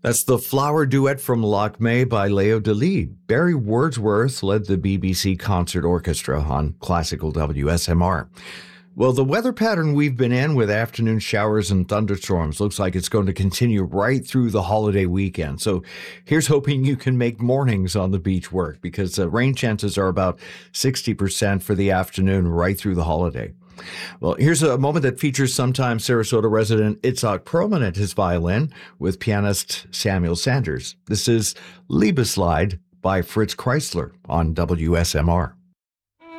That's the Flower Duet from Loch May by Leo Delibes. Barry Wordsworth led the BBC Concert Orchestra on classical WSMR. Well, the weather pattern we've been in with afternoon showers and thunderstorms looks like it's going to continue right through the holiday weekend. So here's hoping you can make mornings on the beach work, because the rain chances are about 60% for the afternoon right through the holiday. Well, here's a moment that features sometime Sarasota resident Itzhak Perlman at his violin with pianist Samuel Sanders. This is Liebeslied by Fritz Kreisler on WSMR.